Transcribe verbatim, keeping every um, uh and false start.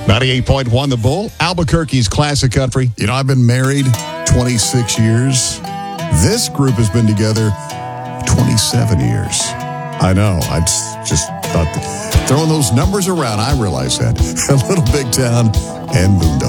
ninety-eight point one The Bull, Albuquerque's classic country. You know, I've been married twenty-six years. This group has been together twenty-seven years. I know. I just thought that throwing those numbers around, I realized that. A Little Big Town and Boondocks.